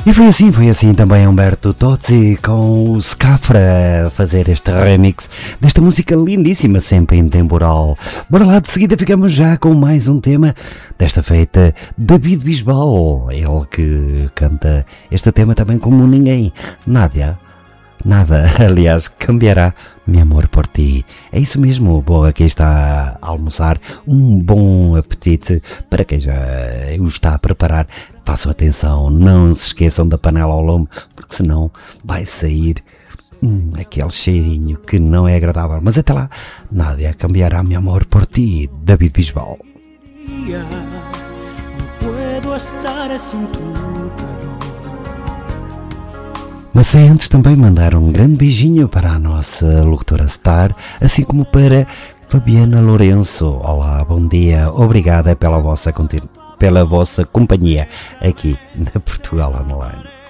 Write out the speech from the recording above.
E foi assim também Humberto Tozzi com o Scafra a fazer este remix desta música lindíssima, sempre em temporal. Bora lá, de seguida ficamos já com mais um tema, desta feita David Bisbal, ele que canta este tema também como ninguém. Nada, aliás, cambiará meu amor por ti. É isso mesmo. Bom, aqui está a almoçar. Um bom apetite para quem já o está a preparar. Façam atenção, não se esqueçam da panela ao lume, porque senão vai sair aquele cheirinho que não é agradável. Mas até lá, Nádia cambiará meu amor por ti. David Bisbal. Mas sem antes também mandar um grande beijinho para a nossa locutora Star, assim como para Fabiana Lourenço. Olá, bom dia, obrigada pela vossa companhia aqui na Portugal Online.